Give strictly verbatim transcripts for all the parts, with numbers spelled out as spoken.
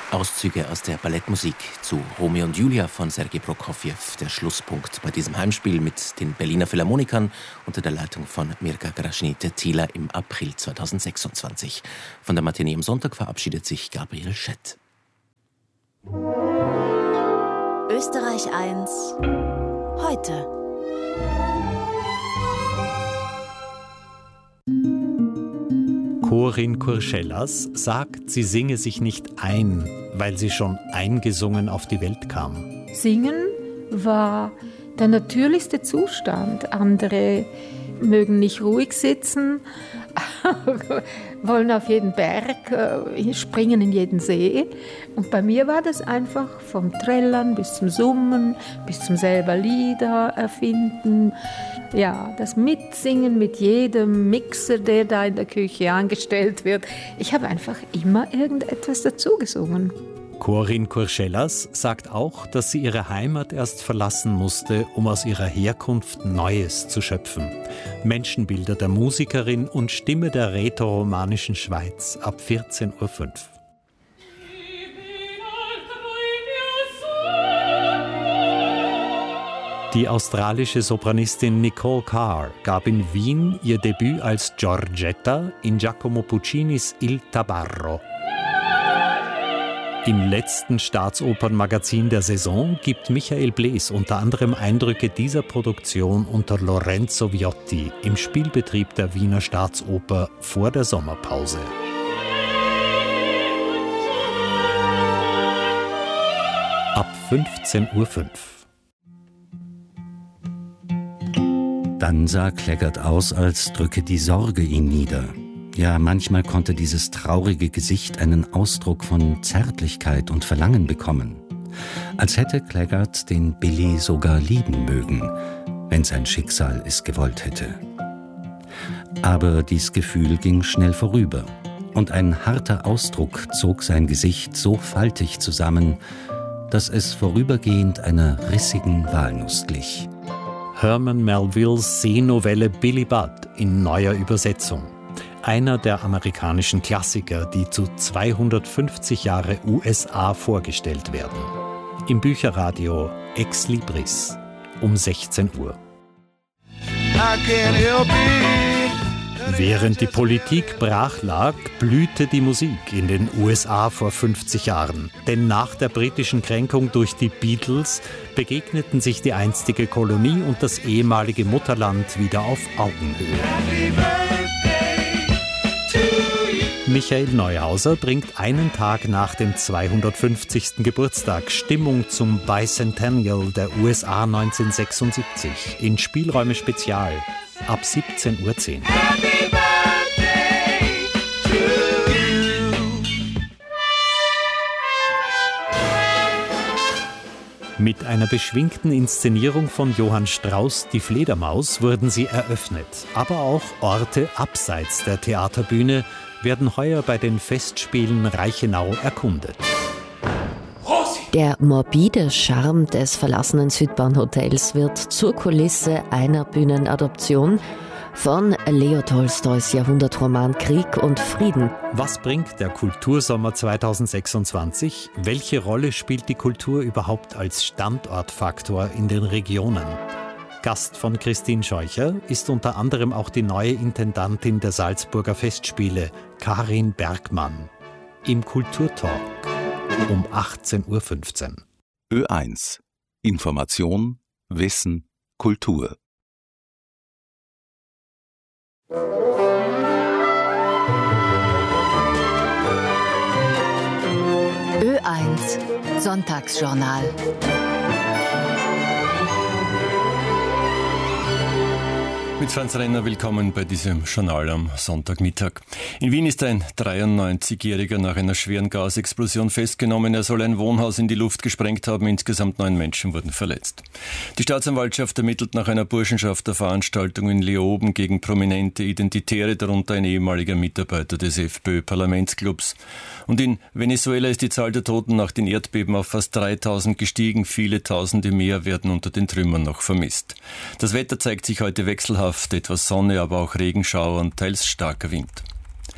Auszüge aus der Ballettmusik zu Romeo und Julia von Sergei Prokofjew, der Schlusspunkt bei diesem Heimspiel mit den Berliner Philharmonikern unter der Leitung von Mirka Gražinytė-Tyla im April zweitausendsechsundzwanzig. Von der Matinee am Sonntag verabschiedet sich Gabriel Schett. Österreich eins heute. Corinne Curschelas sagt, sie singe sich nicht ein, weil sie schon eingesungen auf die Welt kam. Singen war der natürlichste Zustand. Andere mögen nicht ruhig sitzen, wollen auf jeden Berg, springen in jeden See. Und bei mir war das einfach vom Trällern bis zum Summen, bis zum selber Lieder erfinden. Ja, das Mitsingen mit jedem Mixer, der da in der Küche angestellt wird. Ich habe einfach immer irgendetwas dazu gesungen. Corinne Curschelas sagt auch, dass sie ihre Heimat erst verlassen musste, um aus ihrer Herkunft Neues zu schöpfen. Menschenbilder der Musikerin und Stimme der rätoromanischen Schweiz ab vierzehn Uhr fünf. Die australische Sopranistin Nicole Carr gab in Wien ihr Debüt als Giorgetta in Giacomo Puccinis Il Tabarro. Im letzten Staatsopernmagazin der Saison gibt Michael Blees unter anderem Eindrücke dieser Produktion unter Lorenzo Viotti im Spielbetrieb der Wiener Staatsoper vor der Sommerpause. Ab fünfzehn Uhr fünf. Dann sah Claggart aus, als drücke die Sorge ihn nieder. Ja, manchmal konnte dieses traurige Gesicht einen Ausdruck von Zärtlichkeit und Verlangen bekommen. Als hätte Claggart den Billy sogar lieben mögen, wenn sein Schicksal es gewollt hätte. Aber dies Gefühl ging schnell vorüber und ein harter Ausdruck zog sein Gesicht so faltig zusammen, dass es vorübergehend einer rissigen Walnuss glich. Herman Melvilles Sehnovelle Billy Budd in neuer Übersetzung. Einer der amerikanischen Klassiker, die zu zweihundertfünfzig Jahre U S A vorgestellt werden. Im Bücherradio Ex Libris um sechzehn Uhr. Während die Politik brach lag, blühte die Musik in den U S A vor fünfzig Jahren. Denn nach der britischen Kränkung durch die Beatles begegneten sich die einstige Kolonie und das ehemalige Mutterland wieder auf Augenhöhe. Michael Neuhauser bringt einen Tag nach dem zweihundertfünfzigsten Geburtstag Stimmung zum Bicentennial der U S A neunzehnhundertsechsundsiebzig in Spielräume Spezial ab siebzehn Uhr zehn. Mit einer beschwingten Inszenierung von Johann Strauss, Die Fledermaus, wurden sie eröffnet. Aber auch Orte abseits der Theaterbühne werden heuer bei den Festspielen Reichenau erkundet. Der morbide Charme des verlassenen Südbahnhotels wird zur Kulisse einer Bühnenadoption von Leo Tolstois Jahrhundertroman Krieg und Frieden. Was bringt der Kultursommer zweitausendsechsundzwanzig? Welche Rolle spielt die Kultur überhaupt als Standortfaktor in den Regionen? Gast von Christine Scheucher ist unter anderem auch die neue Intendantin der Salzburger Festspiele, Karin Bergmann. Im Kulturtalk um achtzehn Uhr fünfzehn. Ö eins. Information, Wissen, Kultur. Ö eins Sonntagsjournal. Mit Franz Renner willkommen bei diesem Journal am Sonntagmittag. In Wien ist ein dreiundneunzigjähriger nach einer schweren Gasexplosion festgenommen. Er soll ein Wohnhaus in die Luft gesprengt haben. Insgesamt neun Menschen wurden verletzt. Die Staatsanwaltschaft ermittelt nach einer Burschenschafterveranstaltung in Leoben gegen prominente Identitäre, darunter ein ehemaliger Mitarbeiter des FPÖ-Parlamentsclubs. Und in Venezuela ist die Zahl der Toten nach den Erdbeben auf fast dreitausend gestiegen. Viele Tausende mehr werden unter den Trümmern noch vermisst. Das Wetter zeigt sich heute wechselhaft. Etwas Sonne, aber auch Regenschauer und teils starker Wind.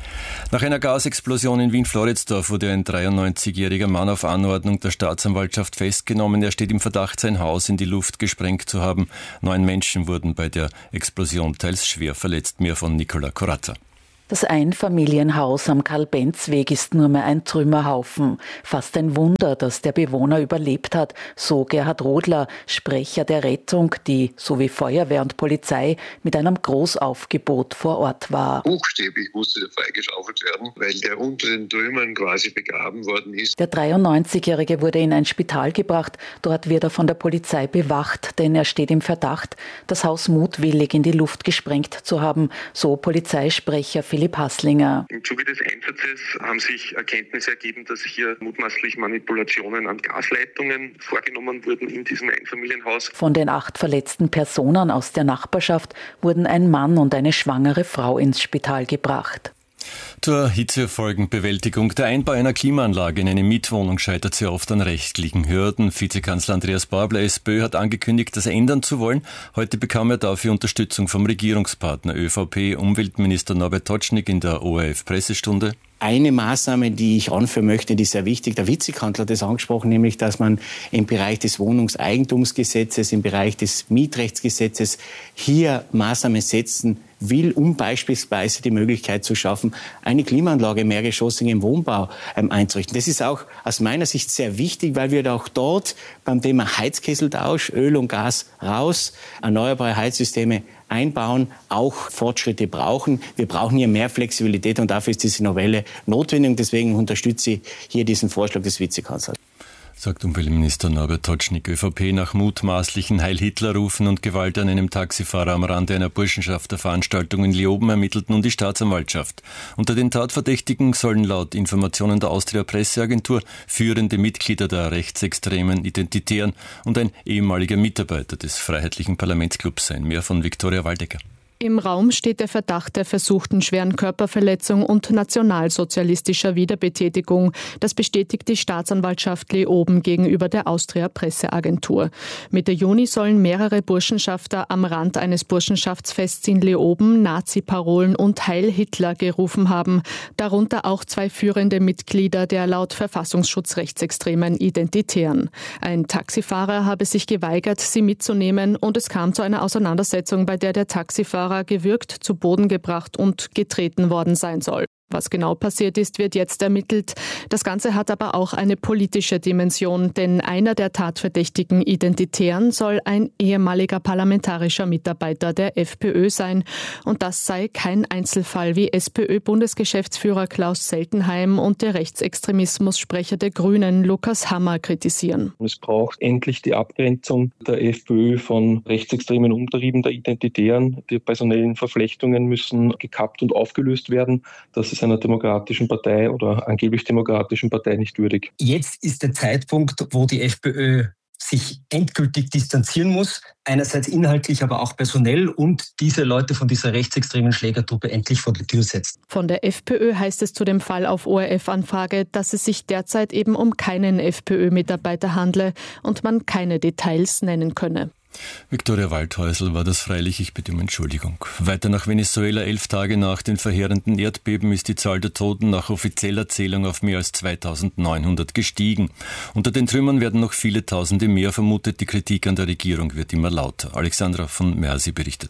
Nach einer Gasexplosion in Wien-Floridsdorf wurde ein dreiundneunzigjähriger Mann auf Anordnung der Staatsanwaltschaft festgenommen. Er steht im Verdacht, sein Haus in die Luft gesprengt zu haben. Neun Menschen wurden bei der Explosion teils schwer verletzt. Mehr von Nicola Corazza. Das Einfamilienhaus am Karl-Benz-Weg ist nur mehr ein Trümmerhaufen. Fast ein Wunder, dass der Bewohner überlebt hat, so Gerhard Rodler, Sprecher der Rettung, die, so wie Feuerwehr und Polizei, mit einem Großaufgebot vor Ort war. Buchstäblich musste der freigeschaufelt werden, weil der unter den Trümmern quasi begraben worden ist. Der dreiundneunzigjährige wurde in ein Spital gebracht. Dort wird er von der Polizei bewacht, denn er steht im Verdacht, das Haus mutwillig in die Luft gesprengt zu haben, so Polizeisprecher Philipp Hasslinger. Im Zuge des Einsatzes haben sich Erkenntnisse ergeben, dass hier mutmaßlich Manipulationen an Gasleitungen vorgenommen wurden in diesem Einfamilienhaus. Von den acht verletzten Personen aus der Nachbarschaft wurden ein Mann und eine schwangere Frau ins Spital gebracht. Zur Hitzefolgenbewältigung. Der Einbau einer Klimaanlage in eine Mietwohnung scheitert sehr oft an rechtlichen Hürden. Vizekanzler Andreas Babler, SPÖ, hat angekündigt, das ändern zu wollen. Heute bekam er dafür Unterstützung vom Regierungspartner ÖVP. Umweltminister Norbert Totschnig in der O R F-Pressestunde. Eine Maßnahme, die ich anführen möchte, die ist sehr wichtig. Der Vizekanzler hat das angesprochen, nämlich, dass man im Bereich des Wohnungseigentumsgesetzes, im Bereich des Mietrechtsgesetzes hier Maßnahmen setzen will, um beispielsweise die Möglichkeit zu schaffen, eine Klimaanlage mehrgeschossig im Wohnbau ähm, einzurichten. Das ist auch aus meiner Sicht sehr wichtig, weil wir auch dort beim Thema Heizkesseltausch, Öl und Gas raus, erneuerbare Heizsysteme einbauen, auch Fortschritte brauchen. Wir brauchen hier mehr Flexibilität und dafür ist diese Novelle notwendig. Und deswegen unterstütze ich hier diesen Vorschlag des Vizekanzlers. Sagt Umweltminister Norbert Totschnig. ÖVP nach mutmaßlichen Heil-Hitler-Rufen und Gewalt an einem Taxifahrer am Rande einer Burschenschafterveranstaltung in Leoben ermittelt nun die Staatsanwaltschaft. Unter den Tatverdächtigen sollen laut Informationen der Austria-Presseagentur führende Mitglieder der rechtsextremen Identitären und ein ehemaliger Mitarbeiter des Freiheitlichen Parlamentsclubs sein. Mehr von Viktoria Waldecker. Im Raum steht der Verdacht der versuchten schweren Körperverletzung und nationalsozialistischer Wiederbetätigung. Das bestätigt die Staatsanwaltschaft Leoben gegenüber der Austria-Presseagentur. Mitte Juni sollen mehrere Burschenschafter am Rand eines Burschenschaftsfests in Leoben Nazi-Parolen und Heil Hitler gerufen haben. Darunter auch zwei führende Mitglieder der laut Verfassungsschutz rechtsextremen Identitären. Ein Taxifahrer habe sich geweigert, sie mitzunehmen, und es kam zu einer Auseinandersetzung, bei der der Taxifahrer gewürgt, zu Boden gebracht und getreten worden sein soll. Was genau passiert ist, wird jetzt ermittelt. Das Ganze hat aber auch eine politische Dimension, denn einer der tatverdächtigen Identitären soll ein ehemaliger parlamentarischer Mitarbeiter der FPÖ sein. Und das sei kein Einzelfall, wie SPÖ-Bundesgeschäftsführer Klaus Seltenheim und der Rechtsextremismus-Sprecher der Grünen Lukas Hammer kritisieren. Es braucht endlich die Abgrenzung der FPÖ von rechtsextremen Umtrieben der Identitären. Die personellen Verflechtungen müssen gekappt und aufgelöst werden. Das ist einer demokratischen Partei oder angeblich demokratischen Partei nicht würdig. Jetzt ist der Zeitpunkt, wo die FPÖ sich endgültig distanzieren muss, einerseits inhaltlich, aber auch personell, und diese Leute von dieser rechtsextremen Schlägertruppe endlich vor die Tür setzt. Von der FPÖ heißt es zu dem Fall auf O R F-Anfrage, dass es sich derzeit eben um keinen FPÖ-Mitarbeiter handle und man keine Details nennen könne. Viktoria Waldhäusl war das freilich, ich bitte um Entschuldigung. Weiter nach Venezuela. Elf Tage nach den verheerenden Erdbeben ist die Zahl der Toten nach offizieller Zählung auf mehr als zweitausendneunhundert gestiegen. Unter den Trümmern werden noch viele Tausende mehr vermutet. Die Kritik an der Regierung wird immer lauter. Alexandra von Mersi berichtet.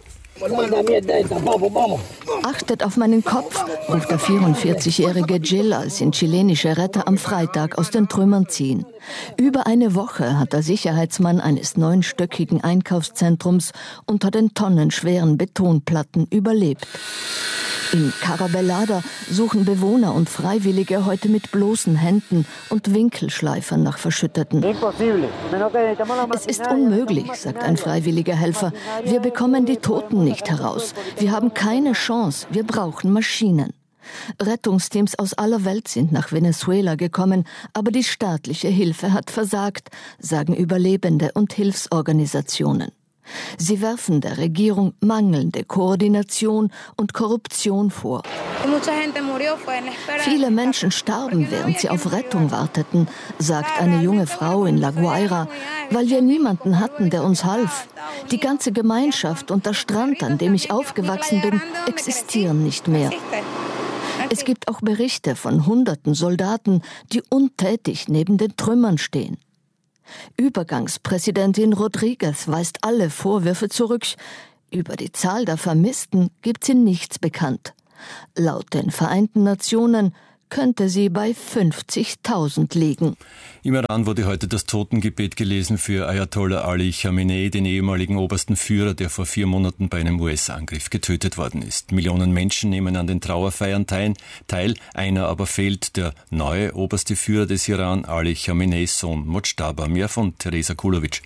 Achtet auf meinen Kopf, ruft der vierundvierzigjährige Gil, als ihn chilenische Retter am Freitag aus den Trümmern ziehen. Über eine Woche hat der Sicherheitsmann eines neunstöckigen Einkaufszentrums unter den tonnenschweren Betonplatten überlebt. In Carabellada suchen Bewohner und Freiwillige heute mit bloßen Händen und Winkelschleifern nach Verschütteten. Es ist unmöglich, sagt ein freiwilliger Helfer. Wir bekommen die Toten nicht heraus. Wir haben keine Chance. Wir brauchen Maschinen. Rettungsteams aus aller Welt sind nach Venezuela gekommen, aber die staatliche Hilfe hat versagt, sagen Überlebende und Hilfsorganisationen. Sie werfen der Regierung mangelnde Koordination und Korruption vor. Viele Menschen starben, während sie auf Rettung warteten, sagt eine junge Frau in La Guaira, weil wir niemanden hatten, der uns half. Die ganze Gemeinschaft und der Strand, an dem ich aufgewachsen bin, existieren nicht mehr. Es gibt auch Berichte von hunderten Soldaten, die untätig neben den Trümmern stehen. Übergangspräsidentin Rodriguez weist alle Vorwürfe zurück. Über die Zahl der Vermissten gibt sie nichts bekannt. Laut den Vereinten Nationen könnte sie bei fünfzigtausend liegen. Im Iran wurde heute das Totengebet gelesen für Ayatollah Ali Khamenei, den ehemaligen obersten Führer, der vor vier Monaten bei einem U S-Angriff getötet worden ist. Millionen Menschen nehmen an den Trauerfeiern teil, einer aber fehlt, der neue oberste Führer des Iran, Ali Khameneis Sohn Mojtaba. Mehr von Teresa Kulovic.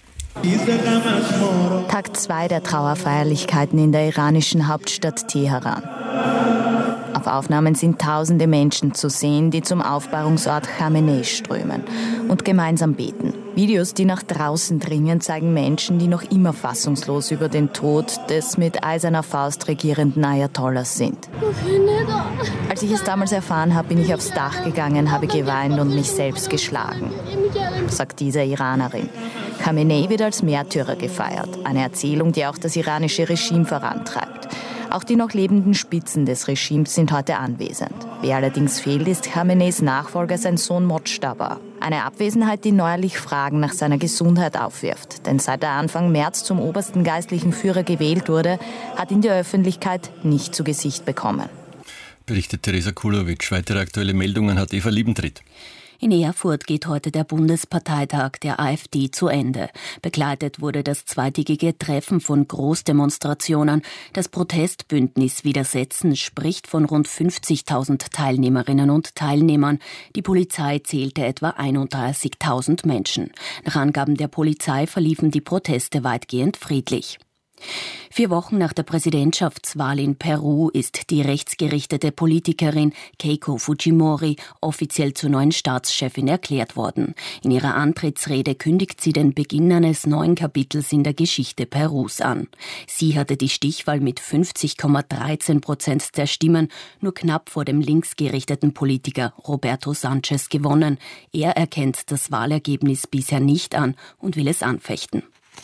Tag zwei der Trauerfeierlichkeiten in der iranischen Hauptstadt Teheran. Auf Aufnahmen sind tausende Menschen zu sehen, die zum Aufbahrungsort Khamenei strömen und gemeinsam beten. Videos, die nach draußen dringen, zeigen Menschen, die noch immer fassungslos über den Tod des mit eiserner Faust regierenden Ayatollahs sind. Als ich es damals erfahren habe, bin ich aufs Dach gegangen, habe geweint und mich selbst geschlagen, sagt diese Iranerin. Khamenei wird als Märtyrer gefeiert, eine Erzählung, die auch das iranische Regime vorantreibt. Auch die noch lebenden Spitzen des Regimes sind heute anwesend. Wer allerdings fehlt, ist Khameneis Nachfolger, sein Sohn Mojtaba. Eine Abwesenheit, die neuerlich Fragen nach seiner Gesundheit aufwirft. Denn seit er Anfang März zum obersten geistlichen Führer gewählt wurde, hat ihn die Öffentlichkeit nicht zu Gesicht bekommen. Berichtet Teresa Kulovic. Weitere aktuelle Meldungen hat Eva Liebentritt. In Erfurt geht heute der Bundesparteitag der AfD zu Ende. Begleitet wurde das zweitägige Treffen von Großdemonstrationen. Das Protestbündnis Widersetzen spricht von rund fünfzigtausend Teilnehmerinnen und Teilnehmern. Die Polizei zählte etwa einunddreißigtausend Menschen. Nach Angaben der Polizei verliefen die Proteste weitgehend friedlich. Vier Wochen nach der Präsidentschaftswahl in Peru ist die rechtsgerichtete Politikerin Keiko Fujimori offiziell zur neuen Staatschefin erklärt worden. In ihrer Antrittsrede kündigt sie den Beginn eines neuen Kapitels in der Geschichte Perus an. Sie hatte die Stichwahl mit fünfzig Komma dreizehn Prozent der Stimmen nur knapp vor dem linksgerichteten Politiker Roberto Sanchez gewonnen. Er erkennt das Wahlergebnis bisher nicht an und will es anfechten.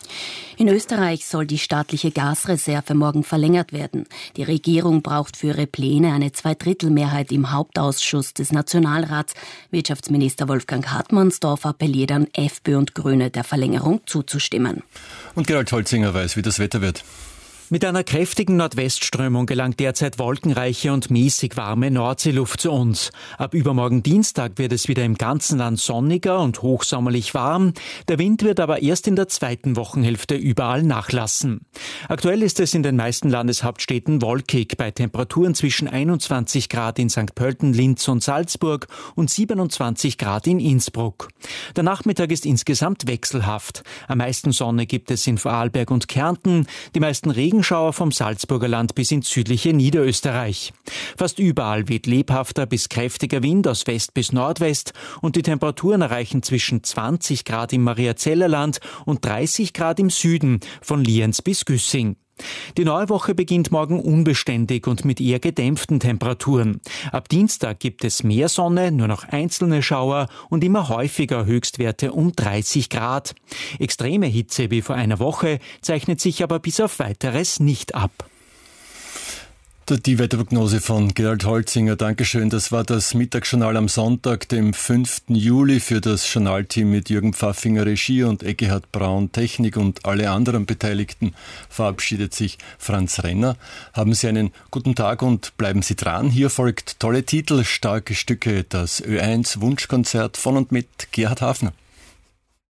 In Österreich soll die staatliche Gasreserve morgen verlängert werden. Die Regierung braucht für ihre Pläne eine Zweidrittelmehrheit im Hauptausschuss des Nationalrats. Wirtschaftsminister Wolfgang Hartmannsdorf appelliert an FPÖ und Grüne, der Verlängerung zuzustimmen. Und Gerald Holzinger weiß, wie das Wetter wird. Mit einer kräftigen Nordwestströmung gelangt derzeit wolkenreiche und mäßig warme Nordseeluft zu uns. Ab übermorgen Dienstag wird es wieder im ganzen Land sonniger und hochsommerlich warm. Der Wind wird aber erst in der zweiten Wochenhälfte überall nachlassen. Aktuell ist es in den meisten Landeshauptstädten wolkig, bei Temperaturen zwischen einundzwanzig Grad in Sankt Pölten, Linz und Salzburg und siebenundzwanzig Grad in Innsbruck. Der Nachmittag ist insgesamt wechselhaft. Am meisten Sonne gibt es in Vorarlberg und Kärnten, die meisten Regen Regenschauer vom Salzburger Land bis ins südliche Niederösterreich. Fast überall weht lebhafter bis kräftiger Wind aus West bis Nordwest und die Temperaturen erreichen zwischen zwanzig Grad im Mariazellerland und dreißig Grad im Süden, von Lienz bis Güssing. Die neue Woche beginnt morgen unbeständig und mit eher gedämpften Temperaturen. Ab Dienstag gibt es mehr Sonne, nur noch einzelne Schauer und immer häufiger Höchstwerte um dreißig Grad. Extreme Hitze wie vor einer Woche zeichnet sich aber bis auf Weiteres nicht ab. Die Wetterprognose von Gerald Holzinger. Dankeschön. Das war das Mittagsjournal am Sonntag, dem fünften Juli. Für das Journalteam mit Jürgen Pfaffinger Regie und Eckehard Braun Technik und alle anderen Beteiligten verabschiedet sich Franz Renner. Haben Sie einen guten Tag und bleiben Sie dran. Hier folgt tolle Titel, starke Stücke, das Ö eins Wunschkonzert von und mit Gerhard Hafner.